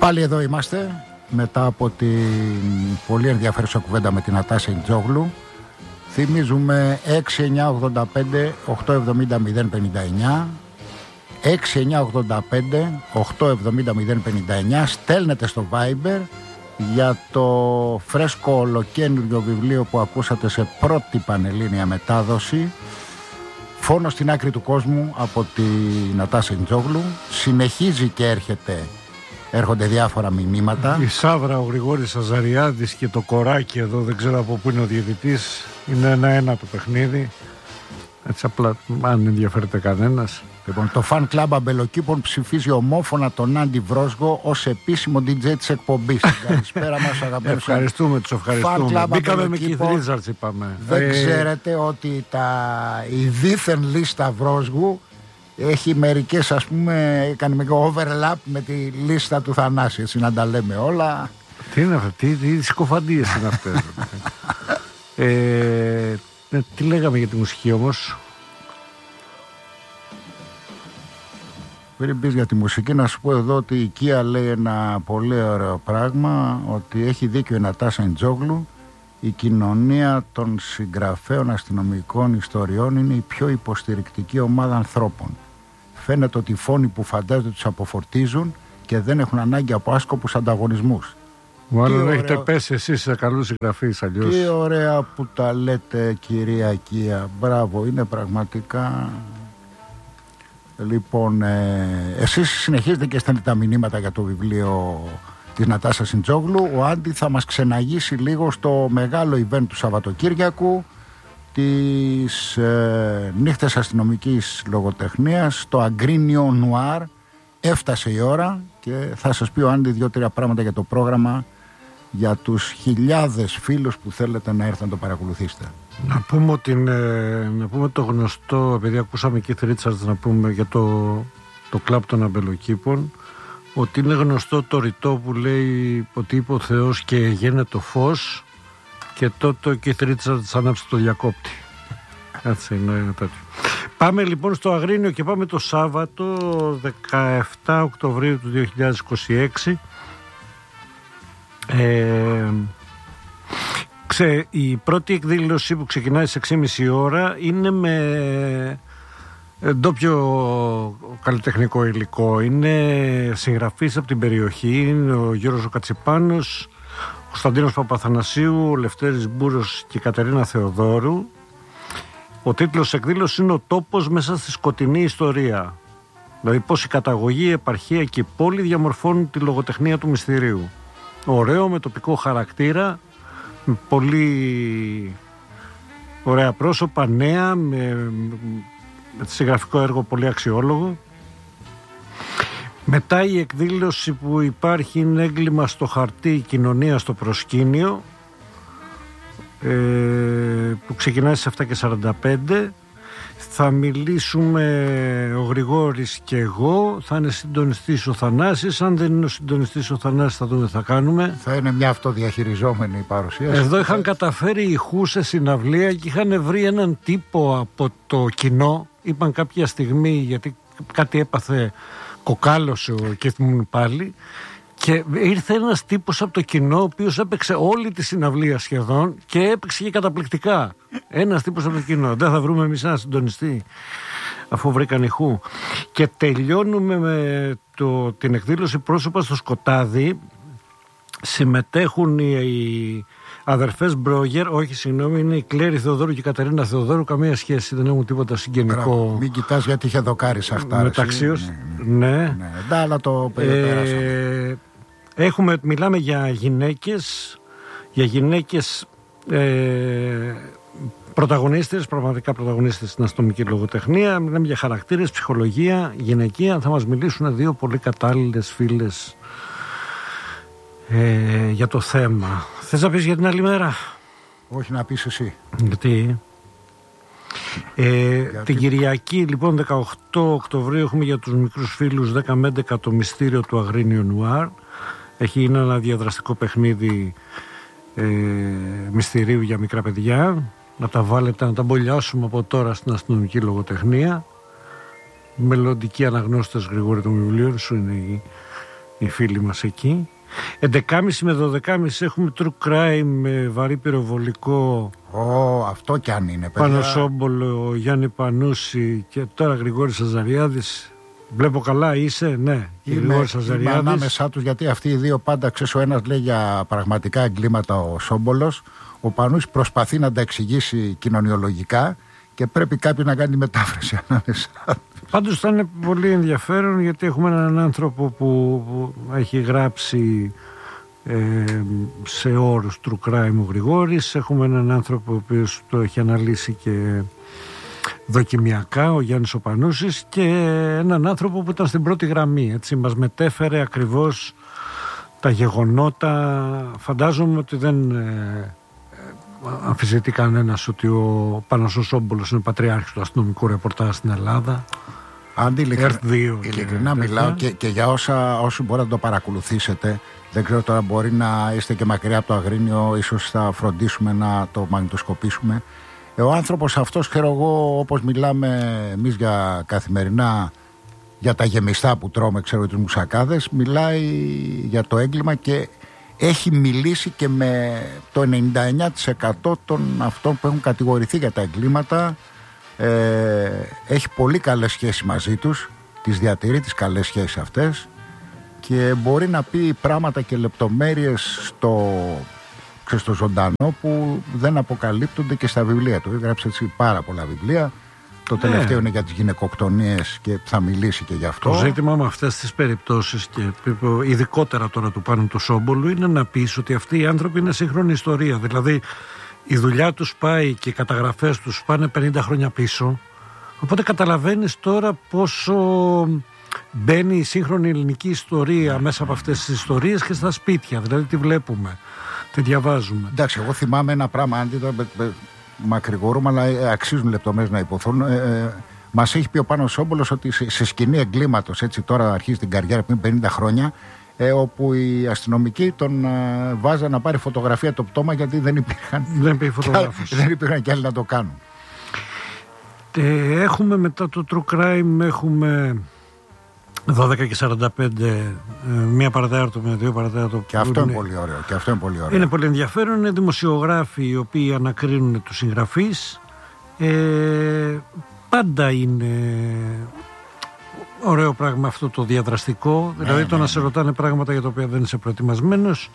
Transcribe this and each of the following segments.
Πάλι εδώ είμαστε, μετά από την πολύ ενδιαφέρουσα κουβέντα με την Νατάσα Ιντζόγλου. Θυμίζουμε 6985 870 059, 6985 870 059. Στέλνετε στο Viber για το φρέσκο ολοκαίνουργιο βιβλίο που ακούσατε σε πρώτη πανελλήνια μετάδοση, Φόνο στην άκρη του κόσμου, από τη Νατάσα Ιντζόγλου. Συνεχίζει και έρχονται διάφορα μηνύματα. Η Σάβρα, ο Γρηγόρης Αζαριάδης και το κοράκι εδώ, δεν ξέρω από πού είναι ο διαιτητής. Είναι 1-1 το παιχνίδι. Έτσι απλά, αν ενδιαφέρεται κανένας. Λοιπόν, το Fan Club Αμπελοκήπων ψηφίζει ομόφωνα τον Άντι Βρόσγο ως επίσημο DJ της εκπομπής. Καλησπέρα μας, αγαπητοί. Ευχαριστούμε, τους ευχαριστούμε. Μπήκαμε με Keith Richards, είπαμε. Δεν ξέρετε ότι η δίθεν λίστα Βρόσγου έχει μερικές, ας πούμε, κάνει μικρό overlap με τη λίστα του Θανάση, έτσι να τα λέμε όλα. Τι είναι αυτά, τι συκοφαντίες είναι αυτές. Τι λέγαμε για τη μουσική όμως? Πριν πεις για τη μουσική, να σου πω εδώ ότι η Κία λέει ένα πολύ ωραίο πράγμα, ότι έχει δίκιο η Νατάσα Ιντζόγλου. Η κοινωνία των συγγραφέων αστυνομικών ιστοριών είναι η πιο υποστηρικτική ομάδα ανθρώπων. Φαίνεται ότι οι φόνοι που φαντάζονται τους αποφορτίζουν και δεν έχουν ανάγκη από άσκοπους ανταγωνισμούς. Μάλλον έχετε πέσει εσείς σε καλούς συγγραφείς αλλιώς. Τι ωραία που τα λέτε, κυρία Κία. Μπράβο, είναι πραγματικά. Λοιπόν, εσείς συνεχίζετε και στέλνετε τα μηνύματα για το βιβλίο της Νατάσας Ιντζόγλου. Ο Άντι θα μας ξεναγήσει λίγο στο μεγάλο event του Σαββατοκύριακου, τις νύχτες αστυνομικής λογοτεχνίας, το Αγκρίνιο Νουάρ. Έφτασε η ώρα και θα σας πει ο Άντι 2-3 πράγματα για το πρόγραμμα, για τους χιλιάδες φίλους που θέλετε να έρθουν να το παρακολουθήσετε. Να πούμε το γνωστό, επειδή ακούσαμε Keith Richards, να πούμε για το κλαμπ των Αμπελοκήπων, ότι είναι γνωστό το ρητό που λέει ότι είπε ο Θεός και γένε το φως, και τότε ο Keith Richards ανάψε το διακόπτη. Έτσι είναι τέτοιο. Πάμε λοιπόν στο Αγρίνιο και πάμε το Σάββατο 17 Οκτωβρίου του 2026. Η πρώτη εκδήλωση που ξεκινάει στις 6.30 ώρα είναι με ντόπιο καλλιτεχνικό υλικό. Είναι συγγραφείς από την περιοχή. Είναι ο Γιώργος ο Κατσιπάνος, ο Κωνσταντίνος Παπαθανασίου, ο Λευτέρης Μπούρος και η Κατερίνα Θεοδόρου. Ο τίτλος της εκδήλωσης είναι «Ο τόπος μέσα στη σκοτεινή ιστορία». Δηλαδή πώς η καταγωγή, η επαρχία και η πόλη διαμορφώνουν τη λογοτεχνία του μυστηρίου. Ωραίο, με τοπικό χαρακτήρα, με πολύ ωραία πρόσωπα, νέα, με συγγραφικό έργο πολύ αξιόλογο. Μετά η εκδήλωση που υπάρχει είναι έγκλημα στο χαρτί, η κοινωνία στο προσκήνιο, που ξεκινάει στις 7:45. Θα μιλήσουμε ο Γρηγόρης και εγώ. Θα είναι συντονιστής ο Θανάσης. Αν δεν είναι ο συντονιστής ο Θανάσης, θα δούμε τι θα κάνουμε. Θα είναι μια αυτοδιαχειριζόμενη παρουσίαση. Εδώ είχαν καταφέρει ηχού σε συναυλία και είχαν βρει έναν τύπο από το κοινό. Είπαν κάποια στιγμή, γιατί κάτι έπαθε, κοκάλωσε ο Κιθμούν πάλι, και ήρθε ένας τύπος από το κοινό, ο οποίος έπαιξε όλη τη συναυλία σχεδόν και έπαιξε και καταπληκτικά. Ένας τύπος από το κοινό. Δεν θα βρούμε εμείς έναν συντονιστή, αφού βρήκαν ηχού. Και τελειώνουμε με την εκδήλωση «Πρόσωπα στο σκοτάδι». Συμμετέχουν οι αδερφές Μπρόγερ, είναι η Κλέρη Θεοδόρου και η Κατερίνα Θεοδόρου. Καμία σχέση, δεν έχουν τίποτα συγγενικό. Μην κοιτάς, γιατί είχε δοκάρεις αυτά. Μεταξύως, ναι. Αλλά το περάσαμε. Μιλάμε για γυναίκες, πρωταγωνίστες, πραγματικά πρωταγωνίστες στην αστυνομική λογοτεχνία. Μιλάμε για χαρακτήρες, ψυχολογία, γυναικεία. Θα μας μιλήσουν δύο πολύ κατάλληλες φίλες για το θέμα. Θες να πεις για την άλλη μέρα? Όχι, να πεις εσύ. Γιατί? Την Κυριακή λοιπόν 18 Οκτωβρίου έχουμε για τους μικρούς φίλους 10 με 11 το μυστήριο του Αγρίνιο Νουάρ. Είναι ένα διαδραστικό παιχνίδι μυστηρίου για μικρά παιδιά. Να τα βάλετε, να τα μπολιάσουμε από τώρα στην αστυνομική λογοτεχνία. Μελλοντικοί αναγνώστες, Γρηγόρη, των βιβλίων σου είναι οι φίλοι μας εκεί. 11.30 με 12.30 έχουμε true crime με βαρύ πυροβολικό. Αυτό κι αν είναι, παιδιά. Πάνο Σόμπολο, Γιάννη Πανούση και τώρα Γρηγόρης Σαζαριάδης. Βλέπω καλά, είσαι, ναι. Είμαι ανάμεσά τους, γιατί αυτοί οι δύο πάντα, ξέρεις, ο ένας λέει για πραγματικά εγκλήματα ο Σόμπολος, ο Πανούσης προσπαθεί να τα εξηγήσει κοινωνιολογικά και πρέπει κάποιος να κάνει τη μετάφραση ανάμεσά. Πάντως θα είναι πολύ ενδιαφέρον, γιατί έχουμε έναν άνθρωπο που έχει γράψει σε όρους true crime ο Γρηγόρης, έχουμε έναν άνθρωπο ο οποίος το έχει αναλύσει και δοκιμιακά, ο Γιάννης ο Πανούσης, και έναν άνθρωπο που ήταν στην πρώτη γραμμή, έτσι, μας μετέφερε ακριβώς τα γεγονότα. Φαντάζομαι ότι δεν αμφισβητεί κανένας ότι ο Πάνος ο Σόμπολος είναι πατριάρχης του αστυνομικού ρεπορτάζ στην Ελλάδα. Άντι, ειλικρινά μιλάω και για όσοι μπορεί να το παρακολουθήσετε. Δεν ξέρω τώρα, μπορεί να είστε και μακριά από το Αγρίνιο, ίσως θα φροντίσουμε να το μαγνητοσκοπήσουμε. Ο άνθρωπος αυτός, ξέρω εγώ, όπως μιλάμε εμείς για καθημερινά, για τα γεμιστά που τρώμε, ξέρω, τους μουσακάδες, μιλάει για το έγκλημα και έχει μιλήσει και με το 99% των αυτών που έχουν κατηγορηθεί για τα εγκλήματα. Έχει πολύ καλές σχέσεις μαζί τους, τις διατηρεί τις καλές σχέσεις αυτές και μπορεί να πει πράγματα και λεπτομέρειες στο ζωντανό που δεν αποκαλύπτονται και στα βιβλία του. Έγραψε έτσι πάρα πολλά βιβλία. Το τελευταίο είναι για τις γυναικοκτονίες και θα μιλήσει και γι' αυτό. Το ζήτημα με αυτές τις περιπτώσεις, και ειδικότερα τώρα του Πάνου του Σόμπολου, είναι να πεις ότι αυτοί οι άνθρωποι είναι σύγχρονη ιστορία. Δηλαδή η δουλειά τους πάει και οι καταγραφές τους πάνε 50 χρόνια πίσω. Οπότε καταλαβαίνεις τώρα πόσο μπαίνει η σύγχρονη ελληνική ιστορία μέσα από αυτές τις ιστορίες και στα σπίτια. Δηλαδή τη βλέπουμε, τη διαβάζουμε. Εντάξει, εγώ θυμάμαι ένα πράγμα, αντί μακρηγορούμε, αλλά αξίζουν λεπτομέρειες να υποθούν. Μας έχει πει ο Πάνος Σόμπολος ότι σε σκηνή εγκλήματος, έτσι τώρα αρχίζει την καριέρα πριν 50 χρόνια, όπου οι αστυνομικοί τον βάζαν να πάρει φωτογραφία το πτώμα, γιατί δεν υπήρχαν κι άλλοι να το κάνουν. Έχουμε μετά το true crime, έχουμε 12:45, μία παρατέταρτο με 2 παρατέταρτο. Και αυτό είναι πολύ ωραίο. Είναι πολύ ενδιαφέρον. Είναι δημοσιογράφοι οι οποίοι ανακρίνουν τους συγγραφείς. Πάντα είναι ωραίο πράγμα αυτό το διαδραστικό. Δηλαδή το να σε ρωτάνε πράγματα για τα οποία δεν είσαι προετοιμασμένος.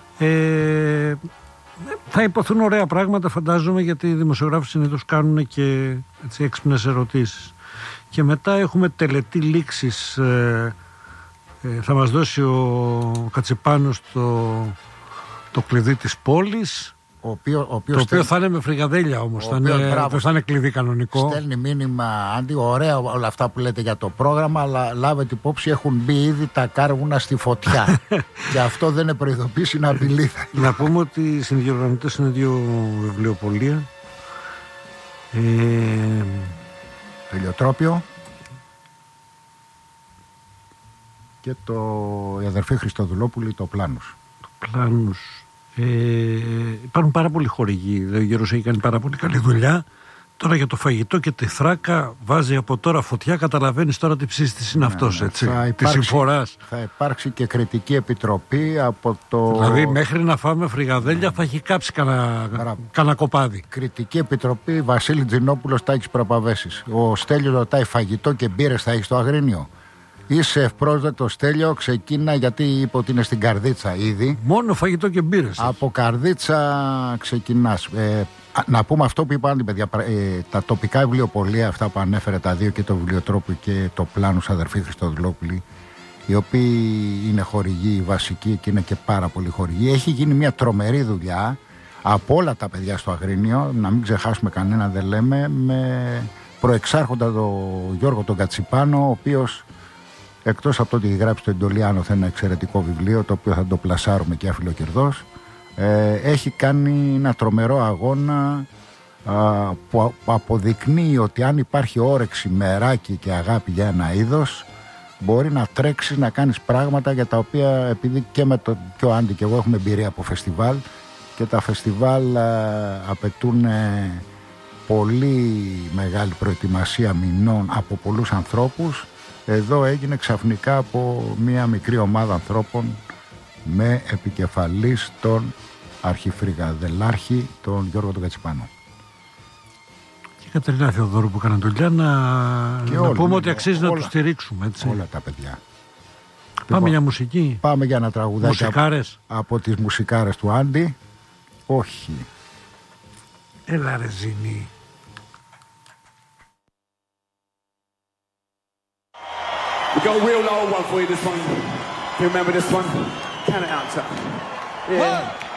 Θα υποθούν ωραία πράγματα, φαντάζομαι, γιατί οι δημοσιογράφοι συνήθως κάνουν και έτσι έξυπνες ερωτήσεις. Και μετά έχουμε τελετή λήξης. Θα μας δώσει ο Κατσιπάνος το κλειδί της πόλης, το οποίο θα είναι με φρυγαδέλια όμως, δεν θα είναι κλειδί κανονικό. Στέλνει μήνυμα, Άντι, ωραία όλα αυτά που λέτε για το πρόγραμμα, αλλά λάβετε υπόψη, έχουν μπει ήδη τα κάρβουνα στη φωτιά. Και αυτό δεν είναι προειδοποίηση, είναι απειλή. Να πούμε ότι οι συνδιοργανωτές είναι 2 βιβλιοπωλεία. Το Ηλιοτρόπιο και η αδερφή Χριστοδουλόπουλη, το Πλάνους. Υπάρχουν πάρα πολλοί χορηγοί. Ο Γιώργος έχει κάνει πάρα πολύ καλή δουλειά. Τώρα για το φαγητό και τη θράκα βάζει από τώρα φωτιά. Καταλαβαίνεις τώρα τι ψήστης είναι αυτός, έτσι, της συμφοράς. Θα υπάρξει και κριτική επιτροπή από το... Δηλαδή μέχρι να φάμε φρυγαδέλια θα έχει κάψει κανένα κοπάδι. Κριτική επιτροπή Βασίλη Τζινόπουλος, Τάκης Προπαβέσης. Ο Στέλιος ρωτάει, φαγητό και μπύρες θα έχει στο Αγρίνιο? Είσαι ευπρόσδεκτο, Στέλιο, ξεκίνα, γιατί είπε ότι είναι στην Καρδίτσα ήδη. Μόνο φαγητό και μπύρες. Από Καρδίτσα ξεκινάς. Να πούμε αυτό που είπαν, παιδιά, τα τοπικά βιβλιοπωλεία, αυτά που ανέφερε τα 2, και το Βιβλιοτρόπιο και το Πλάνους, αδερφή Χριστοδουλόπουλη, οι οποίοι είναι χορηγοί βασικοί και είναι και πάρα πολλοί χορηγοί. Έχει γίνει μια τρομερή δουλειά από όλα τα παιδιά στο Αγρίνιο, να μην ξεχάσουμε κανένα, δεν λέμε, με προεξάρχοντα τον Γιώργο τον Κατσιπάνο, ο οποίος, εκτός από το ότι έχει γράψει το Εντολή Άνωθεν, ένα εξαιρετικό βιβλίο, το οποίο θα το πλασάρουμε και αφιλοκερδός, έχει κάνει ένα τρομερό αγώνα που αποδεικνύει ότι αν υπάρχει όρεξη, μεράκι και αγάπη για ένα είδος, μπορεί να τρέξεις να κάνεις πράγματα για τα οποία, επειδή και με το και ο Άντι και εγώ έχουμε εμπειρία από φεστιβάλ, και τα φεστιβάλ απαιτούν πολύ μεγάλη προετοιμασία μηνών από πολλούς ανθρώπους, Εδώ έγινε ξαφνικά από μια μικρή ομάδα ανθρώπων με επικεφαλής τον αρχιφρυγαδελάρχη, τον Γιώργο τον Κατσιπάνο. Και η Κατερίνα Θεοδόρου που έκανε δουλειά να πούμε ότι αξίζει να τους στηρίξουμε. Έτσι. Όλα τα παιδιά. Πάμε για μουσική. Πάμε για ένα τραγουδάκι από τις μουσικάρες του Άντι. Όχι. Έλα ρε Ζήνη. We got a real old one for you, this one. Do you remember this one? Count it out, sir. Yeah.